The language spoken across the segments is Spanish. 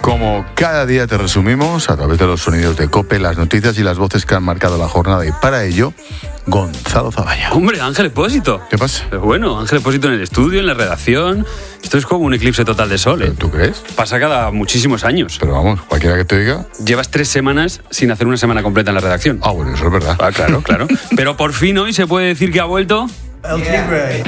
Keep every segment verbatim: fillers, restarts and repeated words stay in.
Como cada día te resumimos, a través de los sonidos de COPE, las noticias y las voces que han marcado la jornada, y para ello, Gonzalo Zavalla. Hombre, Ángel Expósito. ¿Qué pasa? Pero bueno, Ángel Expósito en el estudio, en la redacción. Esto es como un eclipse total de sol, ¿eh? ¿Tú crees? Pasa cada muchísimos años. Pero vamos, cualquiera que te diga... Llevas tres semanas sin hacer una semana completa en la redacción. Ah, bueno, eso es verdad. Ah, claro, claro. Pero por fin hoy se puede decir que ha vuelto... El Tigre.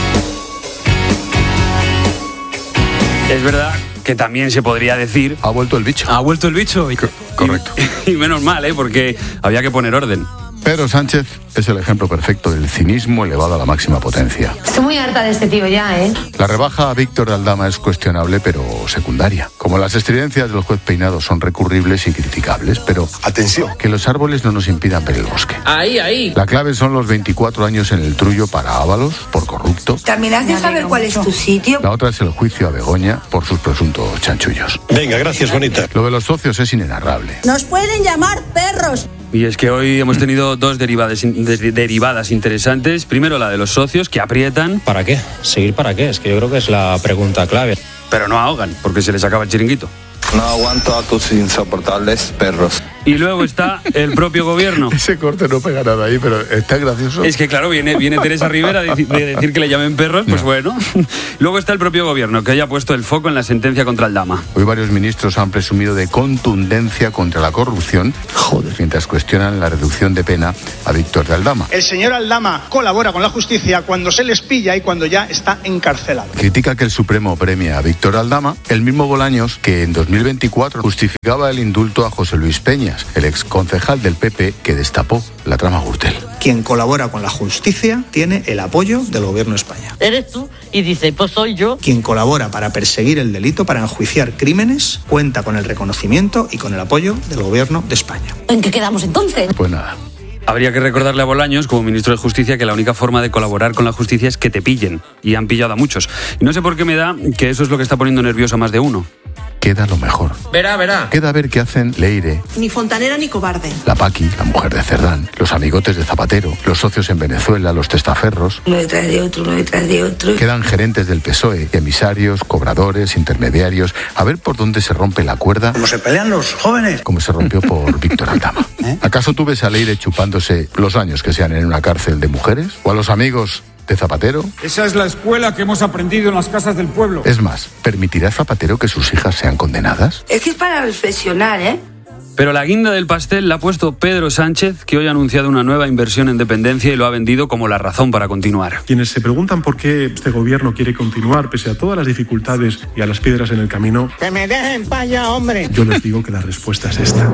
Es verdad que también se podría decir... Ha vuelto el bicho. Ha vuelto el bicho. Y, Co- correcto. Y, y menos mal, ¿eh? Porque había que poner orden. Pedro Sánchez es el ejemplo perfecto del cinismo elevado a la máxima potencia. Estoy muy harta de este tío ya, ¿eh? La rebaja a Víctor Aldama es cuestionable, pero secundaria. Como las estridencias del juez Peinado son recurribles y criticables, pero... Atención. Que los árboles no nos impidan ver el bosque. Ahí, ahí. La clave son los veinticuatro años en el trullo para Ábalos, por corrupto. ¿Terminas de saber cuál es tu sitio? La otra es el juicio a Begoña por sus presuntos chanchullos. Venga, gracias, bonita. Lo de los socios es inenarrable. Nos pueden llamar perros. Y es que hoy hemos tenido dos derivadas, de- derivadas interesantes. Primero la de los socios, que aprietan, ¿Para qué? ¿Seguir para qué? Es que yo creo que es la pregunta clave. pero no ahogan, porque se les acaba el chiringuito. No aguanto a tus insoportables perros. Y luego está el propio gobierno. Ese corte no pega nada ahí, pero está gracioso. Es que claro, viene, viene Teresa Rivera de, de decir que le llamen perros, pues No. bueno. Luego está el propio gobierno, que haya puesto el foco en la sentencia contra Aldama. Hoy varios ministros han presumido de contundencia contra la corrupción, joder, mientras cuestionan la reducción de pena a Víctor de Aldama. El señor Aldama colabora con la justicia cuando se les pilla y cuando ya está encarcelado. Critica que el Supremo premia a Víctor Aldama, el mismo Bolaños que en dos mil veinticuatro justificaba el indulto a José Luis Peñas, el exconcejal del P P que destapó la trama Gürtel. Quien colabora con la justicia tiene el apoyo del gobierno de España. Eres tú y dice, pues soy yo. Quien colabora para perseguir el delito, para enjuiciar crímenes, cuenta con el reconocimiento y con el apoyo del gobierno de España. ¿En qué quedamos entonces? Pues nada. Habría que recordarle a Bolaños, como ministro de Justicia, que la única forma de colaborar con la justicia es que te pillen. Y han pillado a muchos. Y no sé por qué me da que eso es lo que está poniendo nervioso a más de uno. Queda lo mejor. Verá, verá. Queda ver qué hacen Leire, Ni fontanera ni cobarde. la Paqui, la mujer de Cerdán, los amigotes de Zapatero, los socios en Venezuela, los testaferros. Uno detrás de otro, uno detrás de otro. Quedan gerentes del P S O E, emisarios, cobradores, intermediarios. A ver por dónde se rompe la cuerda, ¿Cómo se pelean los jóvenes? como se rompió por Víctor Aldama. ¿Acaso tú ves a Leire chupándose los años que sean en una cárcel de mujeres? ¿O a los amigos de Zapatero? Esa es la escuela que hemos aprendido en las casas del pueblo. Es más, ¿permitirá Zapatero que sus hijas sean condenadas? Es que es para reflexionar, ¿eh? Pero la guinda del pastel la ha puesto Pedro Sánchez, que hoy ha anunciado una nueva inversión en dependencia y lo ha vendido como la razón para continuar. Quienes se preguntan por qué este gobierno quiere continuar pese a todas las dificultades y a las piedras en el camino, Que me dejen pa' allá, hombre. yo les digo que la respuesta es esta.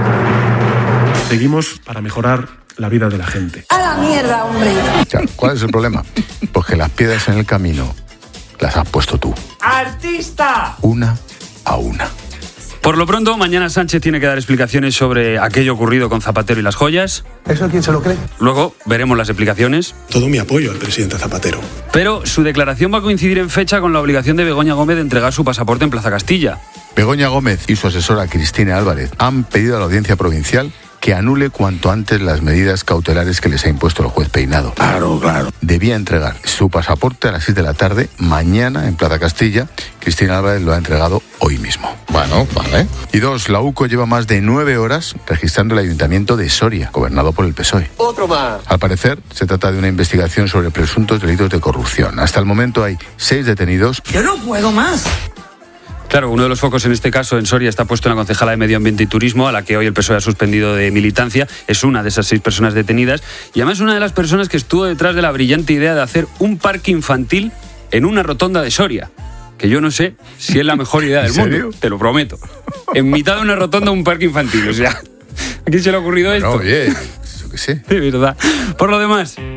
Seguimos para mejorar la vida de la gente. A la mierda, hombre. Claro, ¿cuál es el problema? Pues que las piedras en el camino las has puesto tú, ¡Artista! una a una. Por lo pronto, mañana Sánchez tiene que dar explicaciones sobre aquello ocurrido con Zapatero y las joyas. ¿Eso quién se lo cree? Luego veremos las explicaciones. Todo mi apoyo al presidente Zapatero. Pero su declaración va a coincidir en fecha con la obligación de Begoña Gómez de entregar su pasaporte en Plaza Castilla. Begoña Gómez y su asesora Cristina Álvarez han pedido a la Audiencia Provincial que anule cuanto antes las medidas cautelares que les ha impuesto el juez Peinado. Claro, claro. Debía entregar su pasaporte a las seis de la tarde mañana en Plaza Castilla. Cristina Álvarez lo ha entregado hoy mismo. Bueno, vale. Y dos, la U C O lleva más de nueve horas registrando el ayuntamiento de Soria, gobernado por el P S O E. Otro más. Al parecer, se trata de una investigación sobre presuntos delitos de corrupción. Hasta el momento hay seis detenidos. Yo no puedo más. Claro, uno de los focos en este caso en Soria está puesto en la concejala de Medio Ambiente y Turismo, a la que hoy el P S O E ha suspendido de militancia. Es una de esas seis personas detenidas y además una de las personas que estuvo detrás de la brillante idea de hacer un parque infantil en una rotonda de Soria. Que yo no sé si es la mejor idea del ¿En serio? mundo, te lo prometo. En mitad de una rotonda un parque infantil, o sea, ¿a quién se le ha ocurrido No, esto? oye, eso que sé. De verdad. Por lo demás,